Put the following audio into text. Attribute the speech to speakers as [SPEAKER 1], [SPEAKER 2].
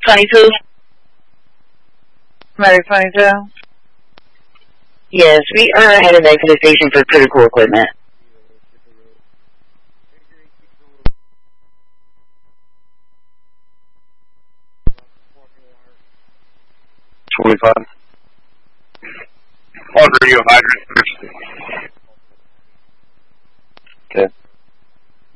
[SPEAKER 1] 22?
[SPEAKER 2] Medic 22?
[SPEAKER 1] Yes, we are headed back to the station for critical equipment.
[SPEAKER 3] On radio hydrant.
[SPEAKER 4] Okay.